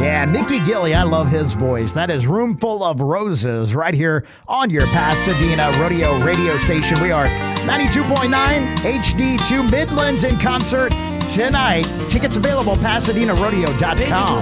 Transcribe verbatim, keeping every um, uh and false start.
Yeah, Mickey Gilley, I love his voice. That is Roomful of Roses right here on your Pasadena Rodeo radio station. We are ninety-two point nine H D two Midlands in concert tonight. Tickets available, Pasadena Rodeo dot com.